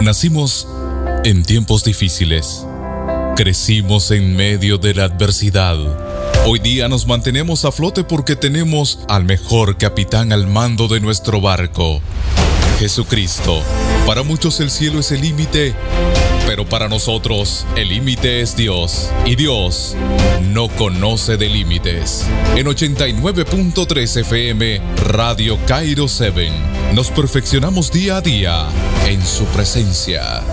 Nacimos en tiempos difíciles. Crecimos en medio de la adversidad. Hoy día nos mantenemos a flote porque tenemos al mejor capitán al mando de nuestro barco, Jesucristo. Para muchos el cielo es el límite, pero para nosotros el límite es Dios. Y Dios no conoce de límites. En 89.3 FM, Radio Cairo 7, nos perfeccionamos día a día en su presencia.